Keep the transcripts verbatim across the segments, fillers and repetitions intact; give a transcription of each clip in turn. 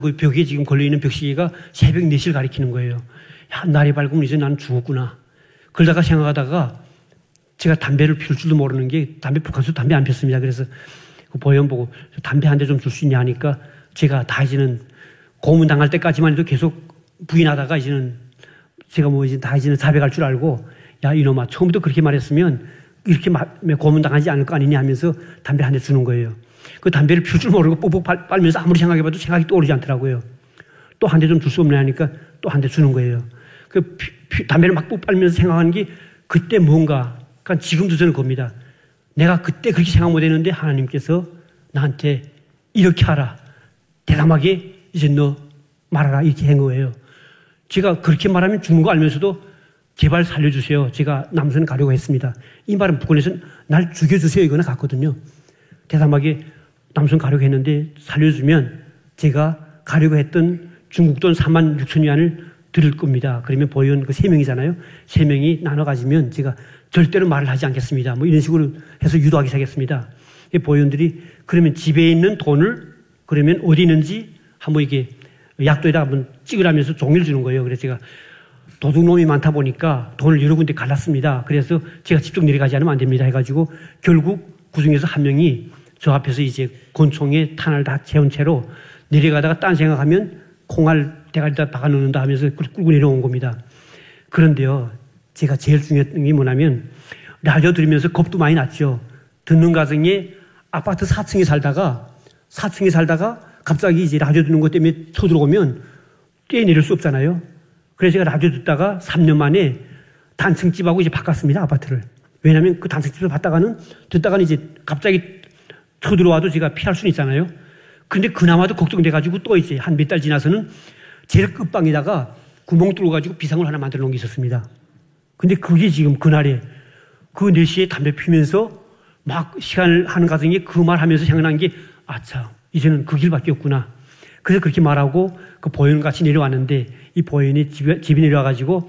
그 벽에 지금 걸려있는 벽시계가 새벽 네 시를 가리키는 거예요. 야, 날이 밝으면 이제 난 죽었구나. 그러다가 생각하다가 제가 담배를 피울 줄도 모르는 게 담배 북한에서 담배 안 폈습니다. 그래서 그 보현 보고 담배 한 대 좀 줄 수 있냐 하니까 제가 다 이제는 고문 당할 때까지만 해도 계속 부인하다가 이제는 제가 뭐 이제 다 이제는 자백할 줄 알고 야 이놈아 처음부터 그렇게 말했으면 이렇게 고문 당하지 않을 거 아니냐 하면서 담배 한 대 주는 거예요. 그 담배를 피울 줄 모르고 뽀뽀 빨면서 아무리 생각해봐도 생각이 떠오르지 않더라고요. 또 한 대 좀 줄 수 없냐 하니까 또 한 대 주는 거예요. 그 피, 피, 담배를 막 빨면서 생각하는 게 그때 뭔가 그러니까 지금도 저는 겁니다. 내가 그때 그렇게 생각 못했는데 하나님께서 나한테 이렇게 하라. 대담하게 이제 너 말하라 이렇게 한 거예요. 제가 그렇게 말하면 죽는 거 알면서도 제발 살려주세요. 제가 남선 가려고 했습니다. 이 말은 북한에서는 날 죽여주세요 이거나 같거든요. 대담하게 남선 가려고 했는데 살려주면 제가 가려고 했던 중국 돈 삼만 육천 위안을 드릴 겁니다. 그러면 보현 그 세 명이잖아요. 세 명이 나눠 가지면 제가 절대로 말을 하지 않겠습니다. 뭐 이런 식으로 해서 유도하기 시작했습니다. 보현들이 그러면 집에 있는 돈을 그러면 어디 있는지 한번 이게 약도에다 한번 찍으라면서 종이를 주는 거예요. 그래서 제가 도둑놈이 많다 보니까 돈을 여러 군데 갈랐습니다. 그래서 제가 직접 내려가지 않으면 안 됩니다. 해가지고 결국 그 중에서 한 명이 저 앞에서 이제 권총에 탄을 다 채운 채로 내려가다가 딴 생각하면 콩알 대가리에다 박아 넣는다 하면서 끌고 내려온 겁니다. 그런데요, 제가 제일 중요한 게 뭐냐면 라디오 들으면서 겁도 많이 났죠. 듣는 가정에 아파트 사 층에 살다가 사 층에 살다가 갑자기 이제 라디오 듣는 것 때문에 쳐들어오면 뛰어내릴 수 없잖아요. 그래서 제가 라디오 듣다가 삼 년 만에 단층집하고 이제 바꿨습니다, 아파트를. 왜냐하면 그 단층집을 받다가는, 듣다가는 이제 갑자기 쳐들어와도 제가 피할 수는 있잖아요. 근데 그나마도 걱정돼가지고 또 이제 한 몇 달 지나서는 제일 끝방에다가 구멍 뚫어가지고 비상을 하나 만들어 놓은 게 있었습니다. 근데 그게 지금 그날에 그 네 시에 담배 피면서 막 시간을 하는 과정에 그 말 하면서 생각난 게 아차, 이제는 그 길밖에 없구나. 그래서 그렇게 말하고 그 보현 같이 내려왔는데 이 보현이 집에, 집에 내려와가지고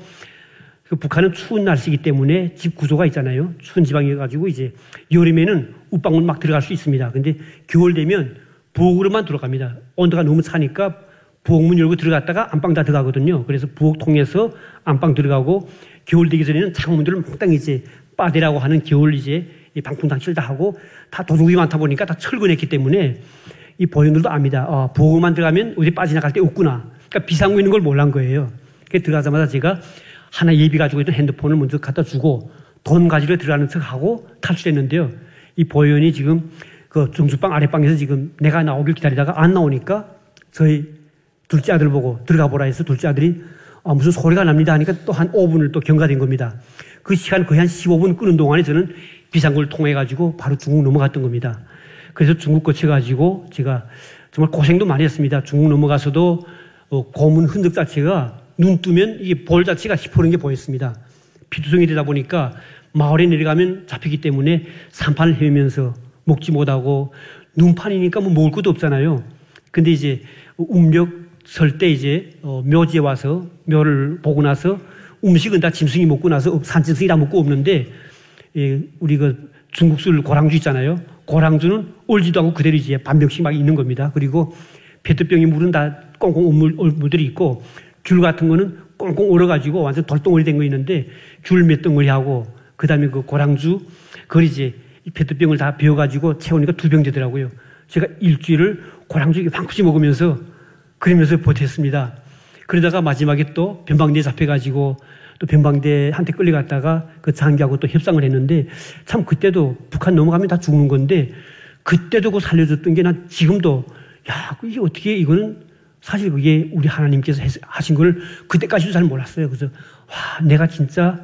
그 북한은 추운 날씨이기 때문에 집 구조가 있잖아요. 추운 지방이어가지고 이제 여름에는 웃방울 막 들어갈 수 있습니다. 근데 겨울 되면 부엌으로만 들어갑니다. 온도가 너무 차니까 부엌문 열고 들어갔다가 안방 다 들어가거든요. 그래서 부엌 통해서 안방 들어가고 겨울 되기 전에는 창문들을 몽땅 이제 빠대라고 하는 겨울 이제 방풍장치를 다 하고 다 도둑이 많다 보니까 다 철거냈기 때문에 이 보현들도 압니다. 어, 부엌만 들어가면 어디 빠지나갈 데 없구나. 그러니까 비상구 있는 걸 몰란 거예요. 그래서 들어가자마자 제가 하나 예비 가지고 있던 핸드폰을 먼저 갖다 주고 돈 가지러 들어가는 척 하고 탈출했는데요. 이 보현이 지금 그 정수방 아랫방에서 지금 내가 나오길 기다리다가 안 나오니까 저희 둘째 아들 보고 들어가 보라 해서 둘째 아들이 아, 무슨 소리가 납니다 하니까 또 한 오 분을 또 경과된 겁니다. 그 시간 거의 한 십오 분 끄는 동안에 저는 비상구를 통해가지고 바로 중국 넘어갔던 겁니다. 그래서 중국 거쳐가지고 제가 정말 고생도 많이 했습니다. 중국 넘어가서도 어, 고문 흔적 자체가 눈 뜨면 이게 볼 자체가 시퍼런 게 보였습니다. 피투성이 되다 보니까 마을에 내려가면 잡히기 때문에 산판을 헤매면서 먹지 못하고 눈판이니까 뭐 먹을 것도 없잖아요. 근데 이제 음력 설 때 이제 어, 묘지에 와서 묘를 보고 나서 음식은 다 짐승이 먹고 나서 산짐승이 다 먹고 없는데 예, 우리 그 중국술 고랑주 있잖아요. 고랑주는 얼지도 않고 그대로 이제 반병씩 막 있는 겁니다. 그리고 페트병이 물은 다 꽁꽁 얼물, 얼물들이 있고 귤 같은 거는 꽁꽁 얼어가지고 완전 돌덩어리 된 거 있는데 귤 몇 덩어리 하고 그 다음에 그 고랑주 그걸 이제 페트병을 다 비워가지고 채우니까 두 병 되더라고요. 제가 일주일을 고랑주 방푸시 먹으면서 그러면서 버텼습니다. 그러다가 마지막에 또 변방대에 잡혀가지고 또 변방대한테 끌려갔다가 그 장교하고 또 협상을 했는데 참 그때도 북한 넘어가면 다 죽는 건데 그때도 그 살려줬던 게 난 지금도 야, 이게 어떻게 이거는 사실 그게 우리 하나님께서 하신 걸 그때까지도 잘 몰랐어요. 그래서 와, 내가 진짜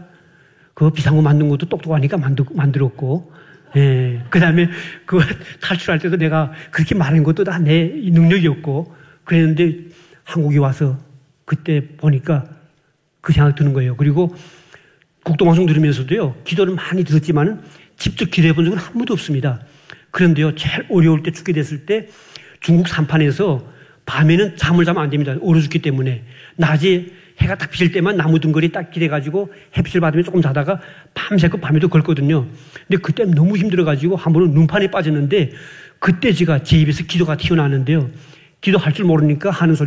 그 비상구 만든 것도 똑똑하니까 만들, 만들었고 예. 그 다음에 그 탈출할 때도 내가 그렇게 말한 것도 다 내 능력이었고 그랬는데 한국에 와서 그때 보니까 그 생각 드는 거예요. 그리고 국도방송 들으면서도요, 기도를 많이 들었지만은 직접 기도해 본 적은 한 번도 없습니다. 그런데요, 제일 어려울 때 죽게 됐을 때 중국 산판에서 밤에는 잠을 자면 안 됩니다. 얼어 죽기 때문에. 낮에 해가 딱 비칠 때만 나무 둥거리 딱 기대가지고 햇빛을 받으면 조금 자다가 밤새고 밤에도 걷거든요. 근데 그때 너무 힘들어가지고 한 번은 눈판에 빠졌는데 그때 제가 제 입에서 기도가 튀어나왔는데요. 기도할 줄 모르니까 하는 소리